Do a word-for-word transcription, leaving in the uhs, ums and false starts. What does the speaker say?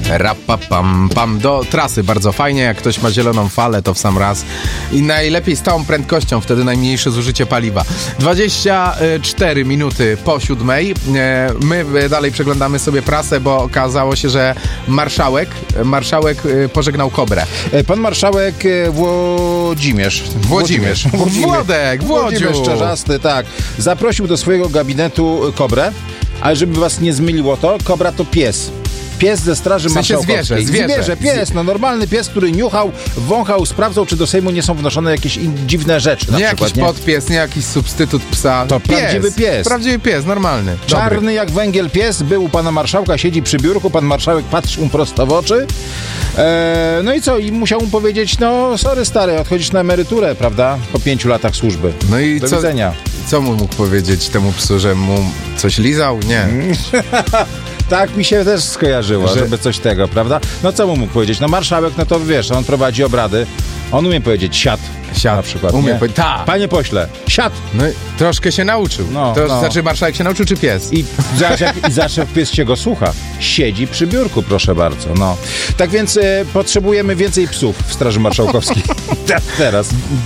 Rapapam, pam, do trasy bardzo fajnie, jak ktoś ma zieloną falę, to w sam raz i najlepiej z całą prędkością, wtedy najmniejsze zużycie paliwa. dwadzieścia cztery minuty po siódmej, my dalej przeglądamy sobie prasę, bo okazało się, że marszałek, marszałek pożegnał Kobrę. Pan marszałek Włodzimierz. Włodzimierz. Włodzimierz. Włodek, Włodziu. Włodzimierz Czarzasty, tak. Zaprosił do swojego gabinetu Kobrę, ale żeby was nie zmyliło to, Kobra to pies. Pies ze Straży W sensie Marszałkowskiej. zwierzę, zwierzę. zwierzę, pies, no normalny pies, który niuchał, wąchał, sprawdzał, czy do Sejmu nie są wnoszone jakieś in, dziwne rzeczy. Na Nie przykład, jakiś nie? podpies, nie jakiś substytut psa. To prawdziwy pies. Prawdziwy pies, normalny. Czarny Dobry. jak węgiel pies, był u pana marszałka, siedzi przy biurku, pan marszałek patrzy mu prosto w oczy. Eee, no i co? I musiał mu powiedzieć, no sorry stary, odchodzisz na emeryturę, prawda? Po pięciu latach służby. No i Do co, widzenia. co mu mógł powiedzieć temu psu, że mu coś lizał? Nie. Tak mi się też skojarzyło, Że- żeby coś tego, prawda? No co mu mógł powiedzieć? No marszałek, no to wiesz, on prowadzi obrady, on umie powiedzieć siad, Siad. na przykład, Umie nie? powiedzieć, tak. Panie pośle, siad! No i troszkę się nauczył. No, to no. znaczy marszałek się nauczył, czy pies? I zawsze, jak, i zawsze jak pies się go słucha. Siedzi przy biurku, proszę bardzo. No. Tak więc e, potrzebujemy więcej psów w Straży Marszałkowskiej. Teraz.